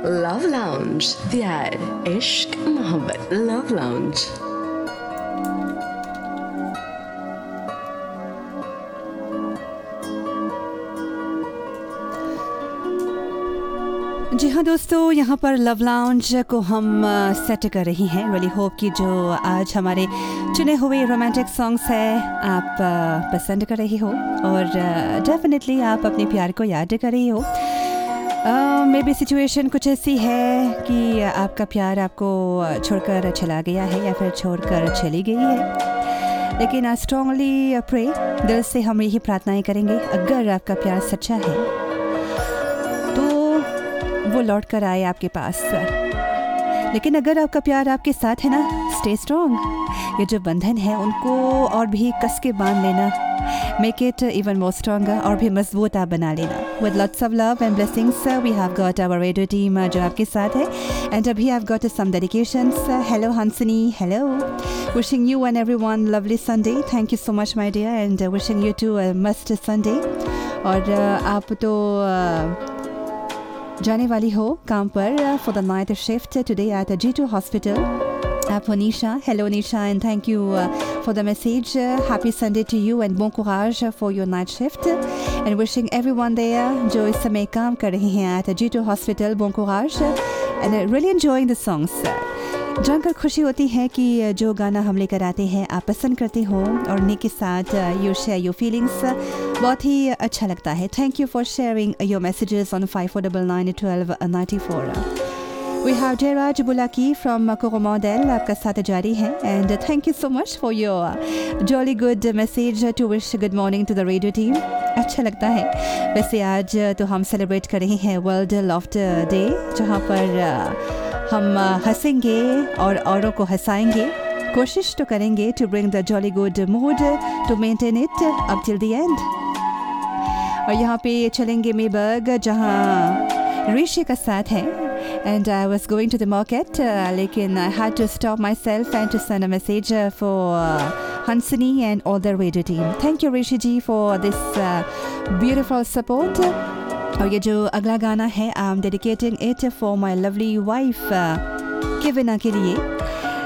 Love lounge, प्यार इश्क मोहब्बत, लव लाउंज। जी हाँ दोस्तों, यहाँ पर लव लाउंज को हम सेट कर रही हैं। रियली होप कि जो आज हमारे चुने हुए रोमांटिक सॉन्ग्स है आप पसंद कर रही हो और डेफिनेटली आप अपने प्यार को याद कर रही हो। मे बी सिचुएशन कुछ ऐसी है कि आपका प्यार आपको छोड़कर चला गया है या फिर छोड़कर चली गई है, लेकिन आई स्ट्रांगली प्रे, दिल से हम यही प्रार्थनाएं करेंगे, अगर आपका प्यार सच्चा है तो वो लौट कर आए आपके पास। लेकिन अगर आपका प्यार आपके साथ है ना, स्टे स्ट्रॉन्ग। ये जो बंधन है उनको और भी कस के बांध लेना, make it even more stronger, और भी मजबूत आप बना लेना। With lots of love and blessings we have got our radio team जो आपके साथ है, एंड अभी have got some dedications. Hello हंसनी, hello, wishing you and everyone lovely Sunday. Thank you so much my dear, and wishing you to must Sunday. और आप तो जाने वाली हो काम पर for the night shift today at G2 hospital. आप हो निशा, hello Nisha, and thank you for the message. Happy Sunday to you and bon courage for your night shift, and wishing everyone there जो इस समय काम कर रहे हैं eight G2 hospital, bon courage and really enjoying the songs. जानकर खुशी होती है कि जो गाना हम लेकर आते हैं आप पसंद करते हो और उन्हीं के साथ यू शेयर योर फीलिंग्स, बहुत ही अच्छा लगता है। Thank you for sharing your messages on 54991294। We have Jayraj Bulaki from कोरोमोडेल, आपका साथ जारी है, and thank you so much for your jolly good message to wish good morning to the radio team. अच्छा लगता है। वैसे आज तो हम सेलिब्रेट कर रहे हैं वर्ल्ड लाफ्टर डे, जहाँ पर हम हंसेंगे और औरों को हंसाएंगे, कोशिश तो करेंगे to bring the jolly good mood, to maintain it up till the end. और यहाँ पे चलेंगे मेबर्ग, जहाँ ऋषि का साथ है, and I was going to the market, लेकिन I had to stop my self and to send a message for हंसनी and all the radio team. Thank you Rishi ji for this beautiful support. और ये जो अगला गाना है, I am dedicating it for my lovely wife केविना के लिए।